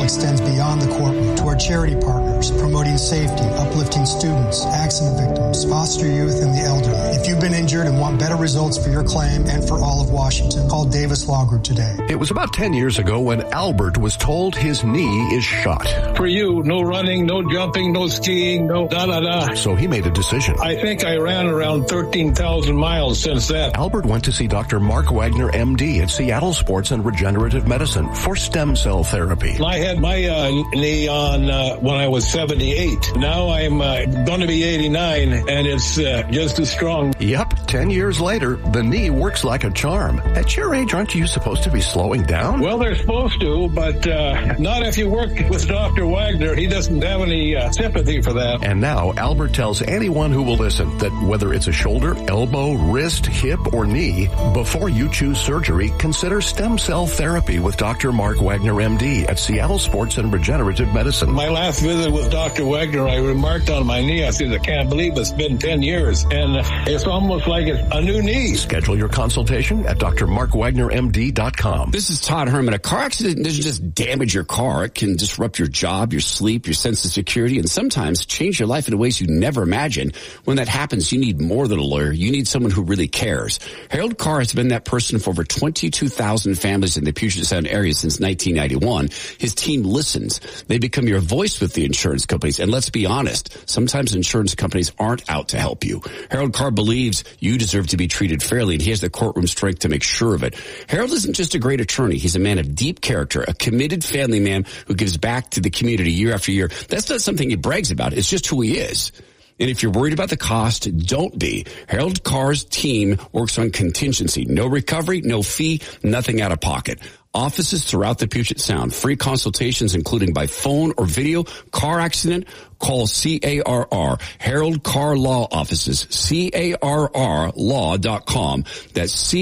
extends beyond the courtroom to our charity partners, promoting safety, uplifting students, accident victims, foster youth, and the elderly. If you've been injured and want better results for your claim and for all of Washington, call Davis Law Group today. It was about 10 years ago when Albert was told his knee is shot. For you, no running, no jumping, no skiing, no da-da-da. So he made a decision. I think I ran around 13,000 miles since then. Albert went to see Dr. Mark Wagner, MD, at Seattle Sports and Regenerative Medicine for stem cell therapy. I had my knee on when I was 78. Now I'm going to be 89, and it's just as strong. Yep, 10 years later, the knee works like a charm. At your age, aren't you supposed to be slowing down? Well, they're supposed to, but not if you work with Dr. Wagner. He doesn't have any sympathy for that. And now, Albert tells anyone who will listen that whether it's a shoulder, elbow, wrist, hip, or knee, before you choose surgery, consider stem cell therapy with Dr. Mark Wagner, MD, at Seattle Sports and Regenerative Medicine. My last visit with Dr. Wagner, I remarked on my knee, I said, I can't believe it's been 10 years, and it's almost like it's a new knee. Schedule your consultation at drmarkwagnermd.com. This is Todd Herman. A car accident doesn't just damage your car. It can disrupt your job, your sleep, your sense of security, and sometimes change your life in ways you never imagined. When that happens, you need more than a lawyer. You need someone who really cares. Harold Carr has been that person for over 22,000 families in the Puget Sound area since 1991. His team listens. They become your voice with the insurance companies. And let's be honest, sometimes insurance companies aren't out to help you. Harold Carr believes you deserve to be treated fairly, and he has the courtroom strength to make sure of it. Harold isn't just a great attorney. He's a man of deep character, a committed family man who gives back to the community year after year. That's not something he brags about. It's just who he is. And if you're worried about the cost, don't be. Harold Carr's team works on contingency. No recovery, no fee, nothing out of pocket. Offices throughout the Puget Sound. Free consultations, including by phone or video. Car accident, call CARR. Harold Carr Law Offices. CARRlaw.com. That's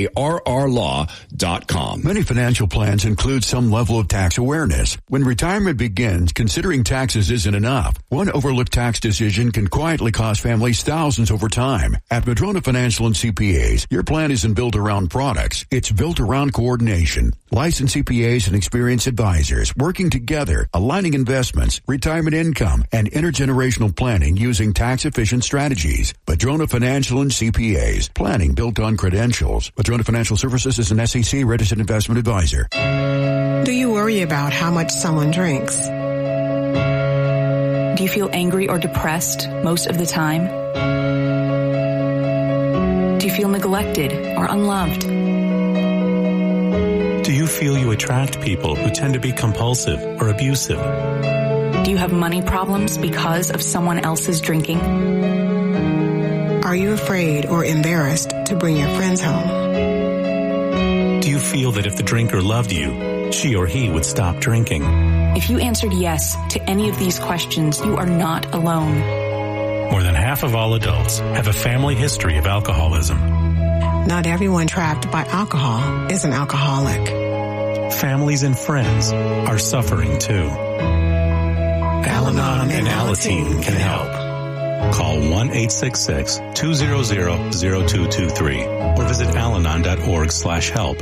CARRlaw.com. Many financial plans include some level of tax awareness. When retirement begins, considering taxes isn't enough. One overlooked tax decision can quietly cost families thousands over time. At Madrona Financial and CPAs, your plan isn't built around products. It's built around coordination. Licensed CPAs and experienced advisors working together, aligning investments, retirement income, and intergenerational planning using tax-efficient strategies. Madrona Financial and CPAs. Planning built on credentials. Madrona Financial Services is an SEC registered investment advisor. Do you worry about how much someone drinks? Do you feel angry or depressed most of the time? Do you feel neglected or unloved? Do you feel you attract people who tend to be compulsive or abusive? Do you have money problems because of someone else's drinking? Are you afraid or embarrassed to bring your friends home? Do you feel that if the drinker loved you, she or he would stop drinking? If you answered yes to any of these questions, you are not alone. More than half of all adults have a family history of alcoholism. Not everyone trapped by alcohol is an alcoholic. Families and friends are suffering too. Al-Anon and Alateen can help. Call 1-866-200-0223 or visit alanon.org/help.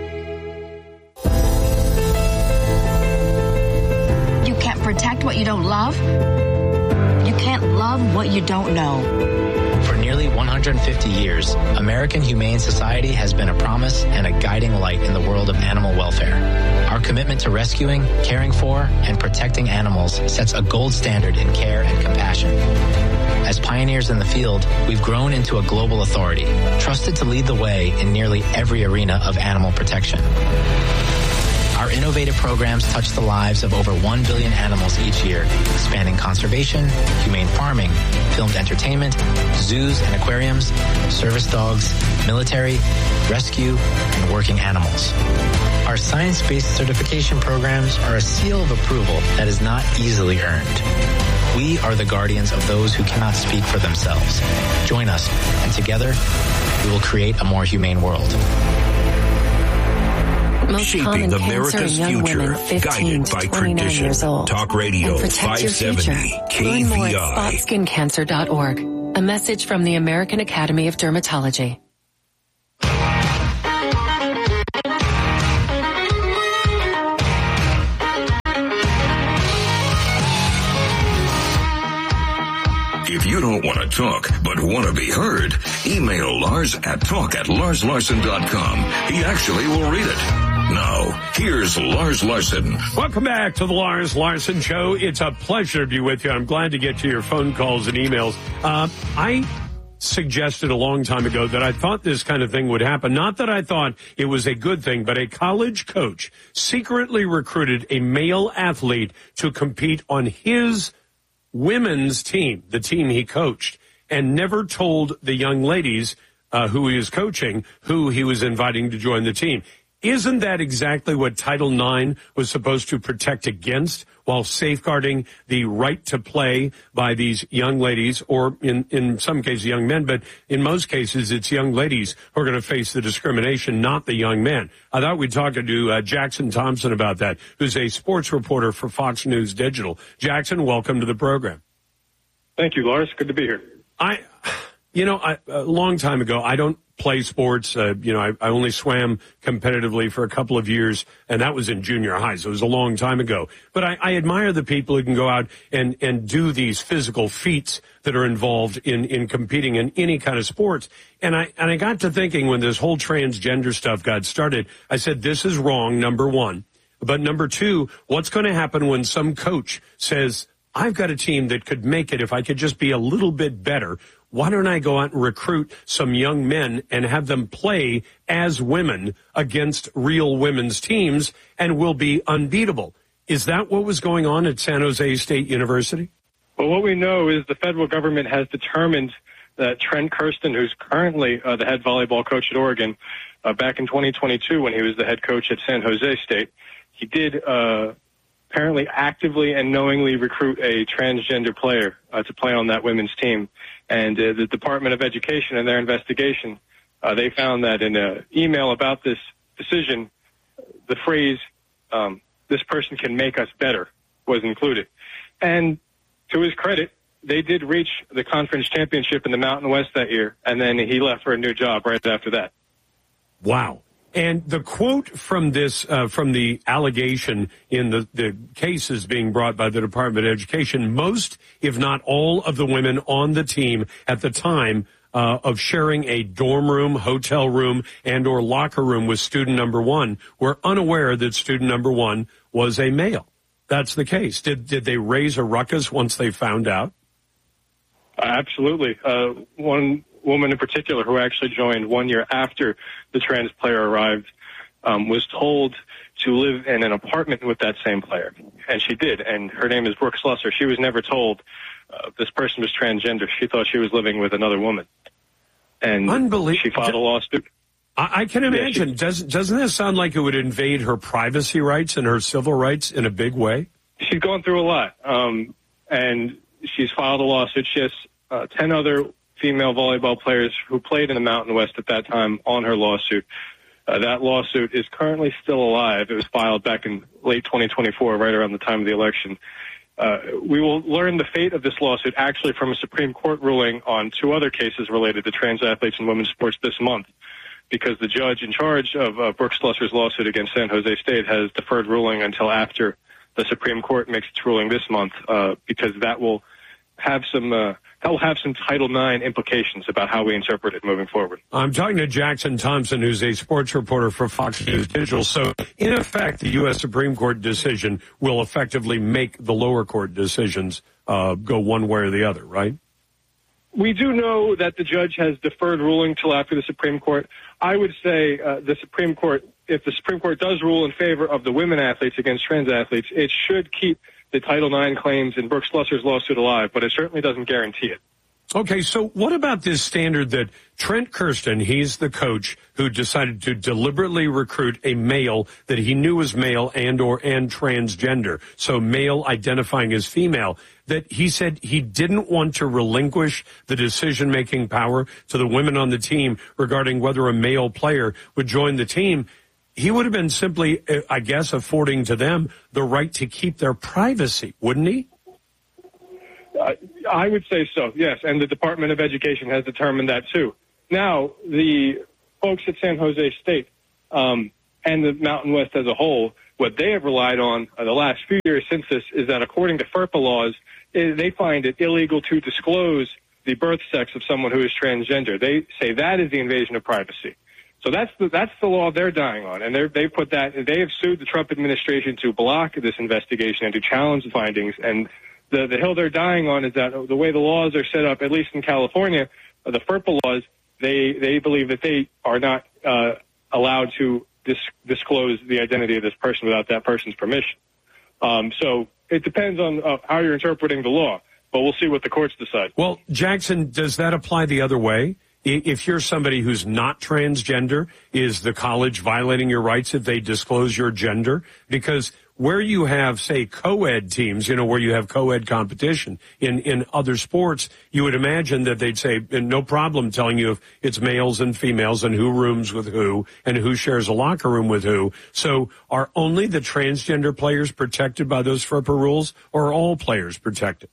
You can't protect what you don't love. You can't love what you don't know. For nearly 150 years, American Humane Society has been a promise and a guiding light in the world of animal welfare. Our commitment to rescuing, caring for, and protecting animals sets a gold standard in care and compassion. As pioneers in the field, we've grown into a global authority, trusted to lead the way in nearly every arena of animal protection. Our innovative programs touch the lives of over 1 billion animals each year, spanning conservation, humane farming, filmed entertainment, zoos and aquariums, service dogs, military, rescue, and working animals. Our science-based certification programs are a seal of approval that is not easily earned. We are the guardians of those who cannot speak for themselves. Join us, and together, we will create a more humane world. Shaping America's future, guided by tradition. Talk Radio 570 KVI. Learn more at spotskincancer.org. A message from the American Academy of Dermatology. You don't want to talk, but want to be heard? Email Lars at talk@LarsLarson.com. He actually will read it. Now, here's Lars Larson. Welcome back to the Lars Larson Show. It's a pleasure to be with you. I'm glad to get to your phone calls and emails. I suggested a long time ago that I thought this kind of thing would happen. Not that I thought it was a good thing, but a college coach secretly recruited a male athlete to compete on his women's team, the team he coached, and never told the young ladies who he was coaching who he was inviting to join the team. Isn't that exactly what Title IX was supposed to protect against, while safeguarding the right to play by these young ladies, or in some cases young men, but in most cases it's young ladies who are going to face the discrimination, not the young men. I thought we'd talk to Jackson Thompson about that, who's a sports reporter for Fox News Digital. Jackson, welcome to the program. Thank you, Lars. Good to be here. A long time ago, I don't play sports. I only swam competitively for a couple of years, and that was in junior high, so it was a long time ago. But I admire the people who can go out and do these physical feats that are involved in competing in any kind of sports. And I got to thinking, when this whole transgender stuff got started, I said, this is wrong, number one. But number two, what's going to happen when some coach says, I've got a team that could make it if I could just be a little bit better? Why don't I go out and recruit some young men and have them play as women against real women's teams, and we'll be unbeatable? Is that what was going on at San Jose State University? Well, what we know is the federal government has determined that Trent Kirsten, who's currently the head volleyball coach at Oregon, back in 2022 when he was the head coach at San Jose State, he did apparently actively and knowingly recruit a transgender player to play on that women's team. And the Department of Education, in their investigation, they found that in an email about this decision, the phrase, this person can make us better, was included. And to his credit, they did reach the conference championship in the Mountain West that year, and then he left for a new job right after that. Wow. And the quote from this, from the allegation in the cases being brought by the Department of Education, most, if not all, of the women on the team at the time of sharing a dorm room, hotel room, and or locker room with student number one were unaware that student number one was a male. That's the case. Did they raise a ruckus once they found out? Absolutely. One woman in particular, who actually joined 1 year after the trans player arrived, was told to live in an apartment with that same player. And she did. And her name is Brooke Slusser. She was never told this person was transgender. She thought she was living with another woman. And she filed a lawsuit. I can imagine. Yeah, doesn't that sound like it would invade her privacy rights and her civil rights in a big way? She's gone through a lot. And she's filed a lawsuit. She has 10 other female volleyball players who played in the Mountain West at that time on her lawsuit. That lawsuit is currently still alive. It was filed back in late 2024, right around the time of the election. We will learn the fate of this lawsuit actually from a Supreme Court ruling on 2 other cases related to trans athletes in women's sports this month, because the judge in charge of Brooke Slusser's lawsuit against San Jose State has deferred ruling until after the Supreme Court makes its ruling this month, because that will have some Title IX implications about how we interpret it moving forward. I'm talking to Jackson Thompson, who's a sports reporter for Fox News Digital. So, in effect, the U.S. Supreme Court decision will effectively make the lower court decisions go one way or the other, right? We do know that the judge has deferred ruling till after the Supreme Court. I would say the Supreme Court, if the Supreme Court does rule in favor of the women athletes against trans athletes, it should keep the Title IX claims in Brooke Slusser's lawsuit alive, but it certainly doesn't guarantee it. Okay, so what about this standard that Trent Kirsten, he's the coach who decided to deliberately recruit a male that he knew was male and transgender, so male identifying as female, that he said he didn't want to relinquish the decision-making power to the women on the team regarding whether a male player would join the team. He would have been simply, I guess, affording to them the right to keep their privacy, wouldn't he? I would say so, yes, and the Department of Education has determined that too. Now, the folks at San Jose State and the Mountain West as a whole What they have relied on the last few years since this is that according to FERPA laws, they find it illegal to disclose the birth sex of someone who is transgender. They say that is the invasion of privacy. So that's the law they're dying on, and they have sued the Trump administration to block this investigation and to challenge the findings. And the hill they're dying on is that the way the laws are set up, at least in California, the FERPA laws, they believe that they are not allowed to disclose the identity of this person without that person's permission. So it depends on how you're interpreting the law, but we'll see what the courts decide. Well, Jackson, does that apply the other way? If you're somebody who's not transgender, is the college violating your rights if they disclose your gender? Because where you have, say, co-ed teams, where you have co-ed competition in other sports, you would imagine that they'd say, no problem telling you if it's males and females and who rooms with who and who shares a locker room with who. So are only the transgender players protected by those FERPA rules, or are all players protected?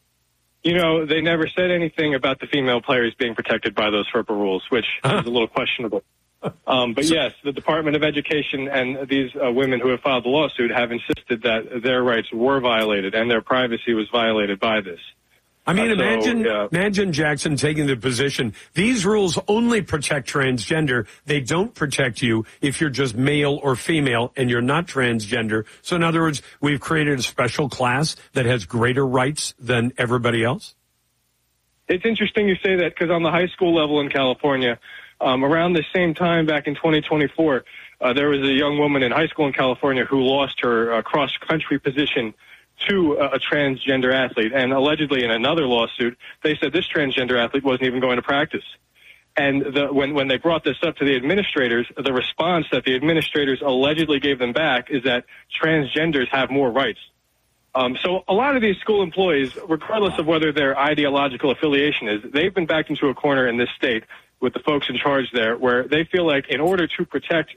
They never said anything about the female players being protected by those FERPA rules, which is a little questionable. But yes, the Department of Education and these women who have filed the lawsuit have insisted that their rights were violated and their privacy was violated by this. I mean, imagine Jackson taking the position, these rules only protect transgender. They don't protect you if you're just male or female and you're not transgender. So in other words, we've created a special class that has greater rights than everybody else? It's interesting you say that, because on the high school level in California, around the same time back in 2024, there was a young woman in high school in California who lost her cross-country position to a transgender athlete. And allegedly in another lawsuit, they said this transgender athlete wasn't even going to practice. And when they brought this up to the administrators, the response that the administrators allegedly gave them back is that transgenders have more rights. So a lot of these school employees, regardless of whether their ideological affiliation is, they've been backed into a corner in this state with the folks in charge there, where they feel like in order to protect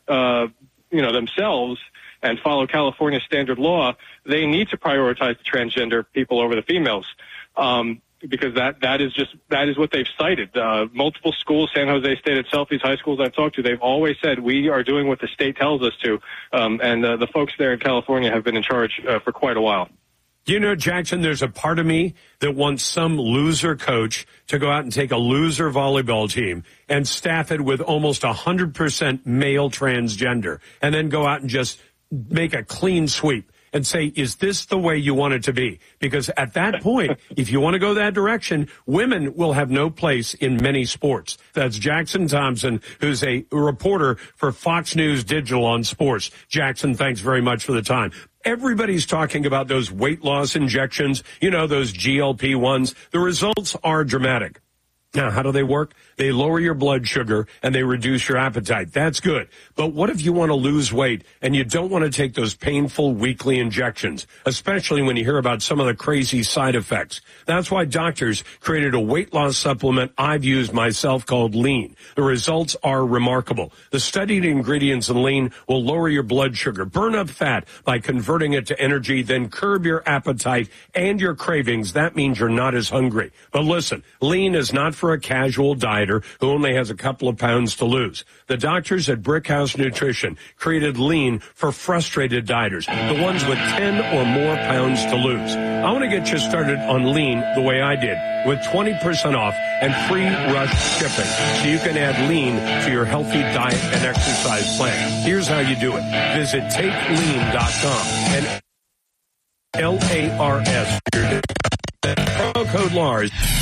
themselves and follow California standard law, they need to prioritize the transgender people over the females, because that is what they've cited. Multiple schools, San Jose State itself, these high schools I've talked to, they've always said we are doing what the state tells us to, and the folks there in California have been in charge for quite a while. Jackson, there's a part of me that wants some loser coach to go out and take a loser volleyball team and staff it with almost 100% male transgender, and then go out and just make a clean sweep and say, is this the way you want it to be? Because at that point, if you want to go that direction, women will have no place in many sports. That's Jackson Thompson, who's a reporter for Fox News Digital on sports. Jackson, thanks very much for the time. Everybody's talking about those weight loss injections, those GLP-1s. The results are dramatic. Now, how do they work? They lower your blood sugar and they reduce your appetite. That's good. But what if you want to lose weight and you don't want to take those painful weekly injections, especially when you hear about some of the crazy side effects? That's why doctors created a weight loss supplement I've used myself called Lean. The results are remarkable. The studied ingredients in Lean will lower your blood sugar, burn up fat by converting it to energy, then curb your appetite and your cravings. That means you're not as hungry. But listen, Lean is not for a casual dieter who only has a couple of pounds to lose. The doctors at Brickhouse Nutrition created Lean for frustrated dieters, the ones with 10 or more pounds to lose. I want to get you started on Lean the way I did, with 20% off and free rush shipping, so you can add Lean to your healthy diet and exercise plan. Here's how you do it. Visit TakeLean.com and LARS. Promo code Lars.